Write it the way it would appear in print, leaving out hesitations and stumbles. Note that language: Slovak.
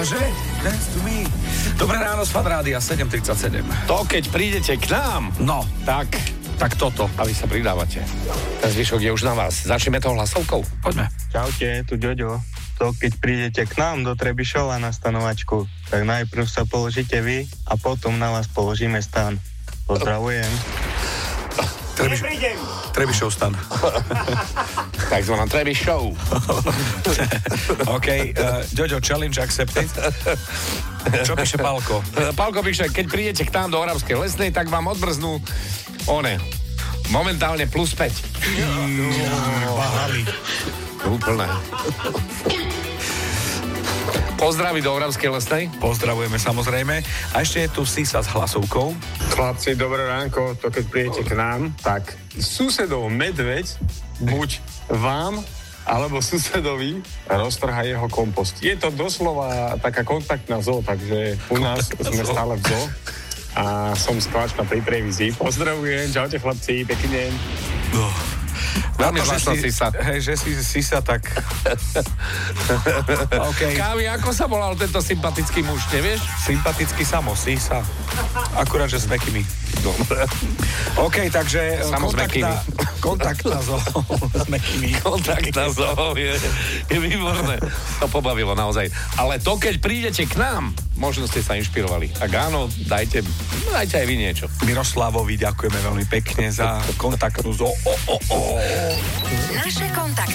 Čože? Dance to me. Dobré ráno z Fan Rádia 7:37. To, keď prídete k nám, No, tak toto. a vy sa pridávate. Ten zvyšok je už na vás. Začneme tou hlasovkou. Poďme. Čaute, tu Ďoďo. To keď prídete k nám do Trebišova na stanovačku, tak najprv sa položíte vy a potom na vás položíme stan. Pozdravujem. Trebišov stan. Takzvaná Trebi Show. OK, Ďoďo, challenge accepted. Čo píše Pálko? Pálko píše, keď prídete k nám do Oravskej Lesnej, tak vám odbrznú momentálne plus 5. Bahali. Úplné. Pozdraví do Oravskej Lesnej. Pozdravujeme samozrejme. A ešte je tu Sisa s hlasovkou. Chlapci, dobré ránko, to keď prídete k nám, tak susedov medveď buď vám alebo susedovi roztrhá jeho kompost. Je to doslova taká kontaktná zoo, takže u nás sme stále v zoo a som skváč na tej televízii. Pozdravujem, čaute chlapci, pekný deň. Veľmi zvláštna Sisa. Hej, že si Sisa, tak... OK. Kávi, ako sa volal tento sympatický muž, nevieš? Sympatický samo, Sisa. Akurát, že s mäkkými. Dobre. OK, takže Samo s kontaktná zo s mäkkými. Kontaktná zoo je výborné. To pobavilo naozaj. Ale to, keď prídete k nám, možno ste sa inšpirovali. Ak áno, dajte aj vy niečo. Miroslavovi ďakujeme veľmi pekne za kontaktnú zoo. Naše kontakty.